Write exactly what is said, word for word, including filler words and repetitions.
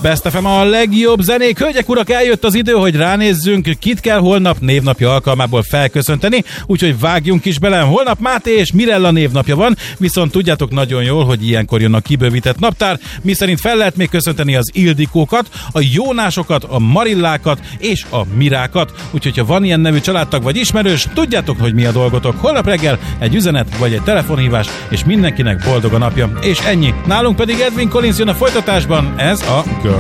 Best ef em a legjobb zenék. Hölgyek, urak, eljött az idő, hogy ránézzünk, kit kell holnap névnapja alkalmából felköszönteni, úgyhogy vágjunk is bele. Holnap Máté és Mirella névnapja van, viszont tudjátok nagyon jól, hogy ilyenkor jön a kibővített naptár, miszerint fel lehet még köszönteni az Ildikókat, a Jónásokat, a Marillákat és a Mirákat. Úgyhogy ha van ilyen nevű családtag vagy ismerős, tudjátok, hogy mi a dolgotok. Holnap reggel egy üzenet vagy egy telefonhívás, és mindenkinek boldog a napja. És ennyi. Nálunk pedig Edwin Collins jön a folytatásban, ez a